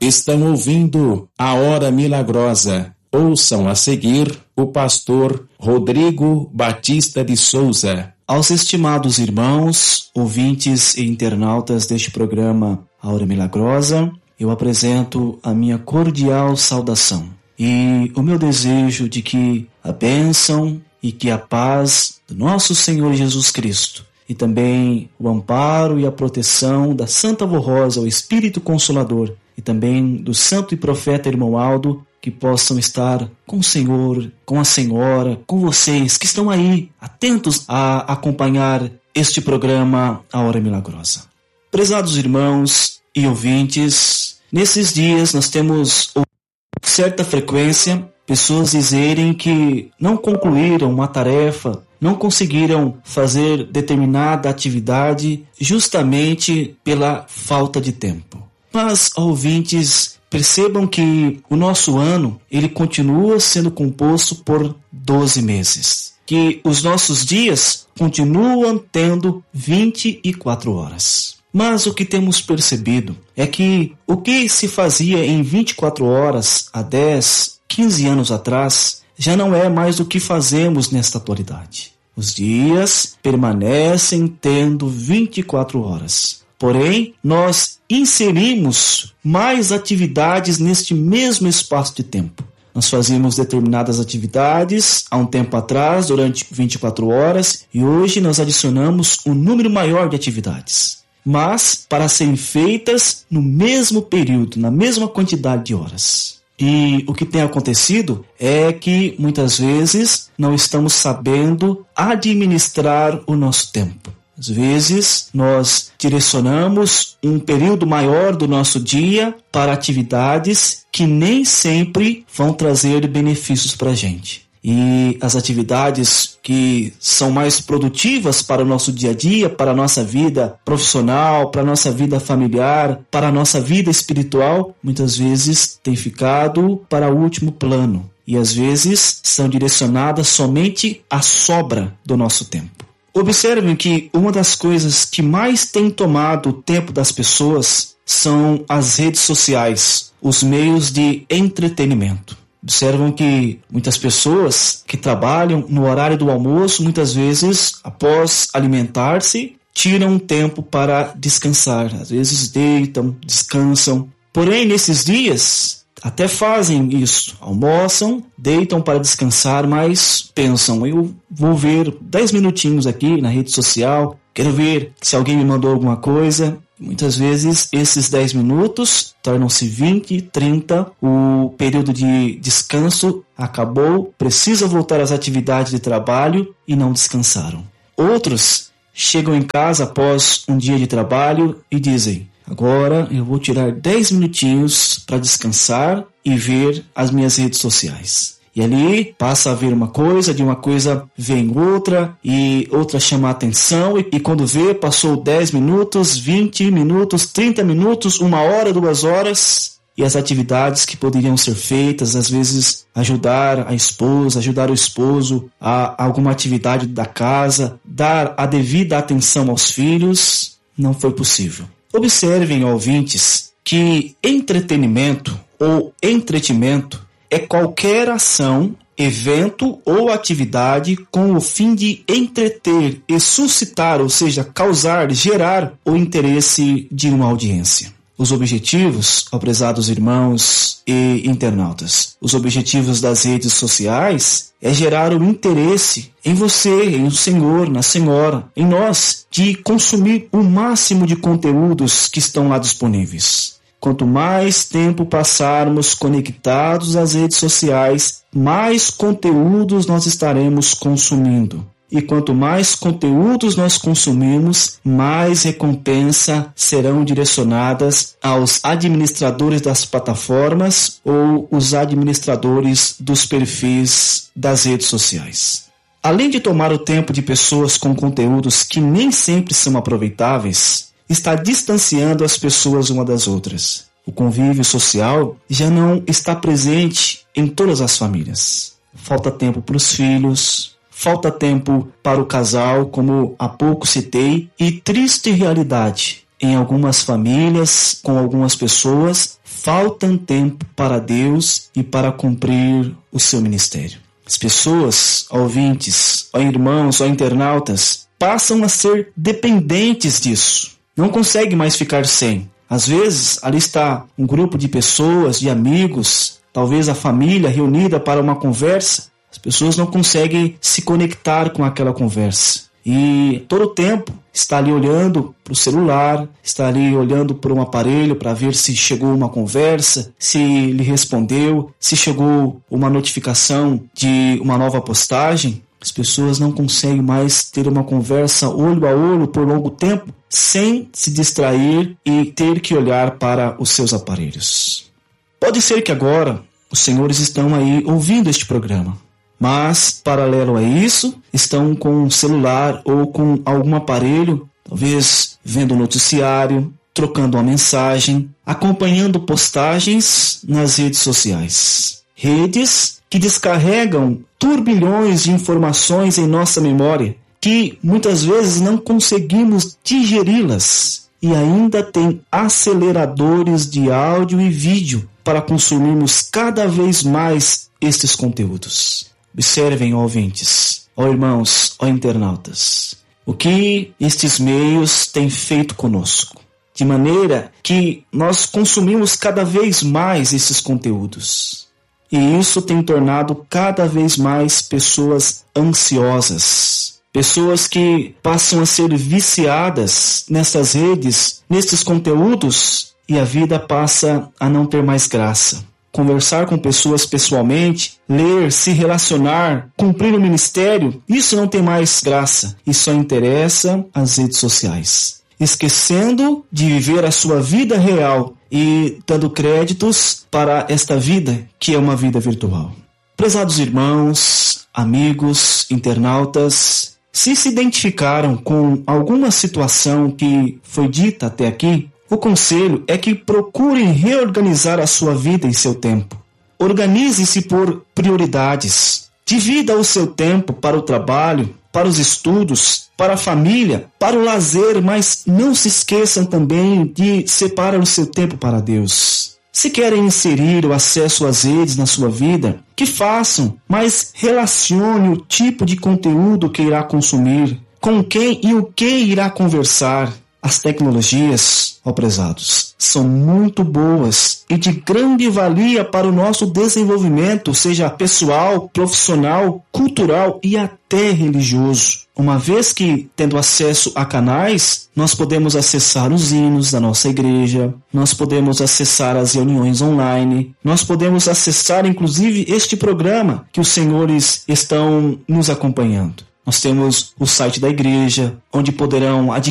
Estão ouvindo a Hora Milagrosa. Ouçam a seguir o pastor Rodrigo Batista de Souza. Aos estimados irmãos, ouvintes e internautas deste programa A Hora Milagrosa, eu apresento a minha cordial saudação e o meu desejo de que a bênção e que a paz do nosso Senhor Jesus Cristo e também o amparo e a proteção da Santa Avó Rosa, o Espírito Consolador, e também do Santo e Profeta Irmão Aldo, que possam estar com o Senhor, com a Senhora, com vocês que estão aí, atentos a acompanhar este programa A Hora Milagrosa. Prezados irmãos e ouvintes, nesses dias nós temos certa frequência pessoas dizerem que não concluíram uma tarefa, não conseguiram fazer determinada atividade justamente pela falta de tempo. Mas, ouvintes, percebam que o nosso ano, ele continua sendo composto por 12 meses. Que os nossos dias continuam tendo 24 horas. Mas o que temos percebido é que o que se fazia em 24 horas há 10, 15 anos atrás, já não é mais o que fazemos nesta atualidade. Os dias permanecem tendo 24 horas. Porém, nós inserimos mais atividades neste mesmo espaço de tempo. Nós fazíamos determinadas atividades há um tempo atrás, durante 24 horas, e hoje nós adicionamos um número maior de atividades. Mas para serem feitas no mesmo período, na mesma quantidade de horas. E o que tem acontecido é que muitas vezes não estamos sabendo administrar o nosso tempo. Às vezes, nós direcionamos um período maior do nosso dia para atividades que nem sempre vão trazer benefícios para a gente. E as atividades que são mais produtivas para o nosso dia a dia, para a nossa vida profissional, para a nossa vida familiar, para a nossa vida espiritual, muitas vezes têm ficado para o último plano. E às vezes são direcionadas somente à sobra do nosso tempo. Observem que uma das coisas que mais tem tomado o tempo das pessoas são as redes sociais, os meios de entretenimento. Observam que muitas pessoas que trabalham no horário do almoço, muitas vezes, após alimentar-se, tiram um tempo para descansar. Às vezes deitam, descansam. Porém, nesses dias, até fazem isso. Almoçam, deitam para descansar, mas pensam, eu vou ver 10 minutinhos aqui na rede social, quero ver se alguém me mandou alguma coisa. Muitas vezes esses 10 minutos tornam-se 20, 30, o período de descanso acabou, precisa voltar às atividades de trabalho e não descansaram. Outros chegam em casa após um dia de trabalho e dizem, agora eu vou tirar 10 minutinhos para descansar e ver as minhas redes sociais. E ali passa a ver uma coisa, de uma coisa vem outra, e outra chama a atenção, e quando vê, passou 10 minutos, 20 minutos, 30 minutos, 1 hora, 2 horas, e as atividades que poderiam ser feitas, às vezes ajudar a esposa, ajudar o esposo a alguma atividade da casa, dar a devida atenção aos filhos, não foi possível. Observem, ouvintes, que entretenimento ou entretimento é qualquer ação, evento ou atividade com o fim de entreter e suscitar, ou seja, causar, gerar o interesse de uma audiência. Os objetivos, ó prezados irmãos e internautas, os objetivos das redes sociais é gerar o interesse em você, em o Senhor, na Senhora, em nós, de consumir o máximo de conteúdos que estão lá disponíveis. Quanto mais tempo passarmos conectados às redes sociais, mais conteúdos nós estaremos consumindo. E quanto mais conteúdos nós consumirmos, mais recompensa serão direcionadas aos administradores das plataformas ou os administradores dos perfis das redes sociais. Além de tomar o tempo de pessoas com conteúdos que nem sempre são aproveitáveis, está distanciando as pessoas uma das outras. O convívio social já não está presente em todas as famílias. Falta tempo para os filhos, falta tempo para o casal, como há pouco citei, e triste realidade em algumas famílias, com algumas pessoas, faltam tempo para Deus e para cumprir o seu ministério. As pessoas, ouvintes, irmãos, internautas, passam a ser dependentes disso. Não conseguem mais ficar sem. Às vezes, ali está um grupo de pessoas, de amigos, talvez a família reunida para uma conversa. As pessoas não conseguem se conectar com aquela conversa. E todo o tempo está ali olhando para o celular, está ali olhando para um aparelho para ver se chegou uma conversa, se lhe respondeu, se chegou uma notificação de uma nova postagem. As pessoas não conseguem mais ter uma conversa olho a olho por longo tempo sem se distrair e ter que olhar para os seus aparelhos. Pode ser que agora os senhores estão aí ouvindo este programa, mas, paralelo a isso, estão com um celular ou com algum aparelho, talvez vendo o noticiário, trocando uma mensagem, acompanhando postagens nas redes sociais. Redes que descarregam turbilhões de informações em nossa memória, que muitas vezes não conseguimos digeri-las, e ainda tem aceleradores de áudio e vídeo para consumirmos cada vez mais estes conteúdos. Observem, ouvintes, irmãos, internautas, o que estes meios têm feito conosco, de maneira que nós consumimos cada vez mais esses conteúdos. E isso tem tornado cada vez mais pessoas ansiosas, pessoas que passam a ser viciadas nessas redes, nesses conteúdos, e a vida passa a não ter mais graça. Conversar com pessoas pessoalmente, ler, se relacionar, cumprir o ministério, isso não tem mais graça e só interessa as redes sociais. Esquecendo de viver a sua vida real e dando créditos para esta vida que é uma vida virtual. Prezados irmãos, amigos, internautas, se identificaram com alguma situação que foi dita até aqui, o conselho é que procurem reorganizar a sua vida e seu tempo. Organize-se por prioridades. Divida o seu tempo para o trabalho, para os estudos, para a família, para o lazer, mas não se esqueçam também de separar o seu tempo para Deus. Se querem inserir o acesso às redes na sua vida, que façam, mas relacione o tipo de conteúdo que irá consumir, com quem e o que irá conversar. As tecnologias, prezados, são muito boas e de grande valia para o nosso desenvolvimento, seja pessoal, profissional, cultural e até religioso. Uma vez que, tendo acesso a canais, nós podemos acessar os hinos da nossa igreja, nós podemos acessar as reuniões online, nós podemos acessar inclusive este programa que os senhores estão nos acompanhando. Nós temos o site da igreja, onde poderão adquirir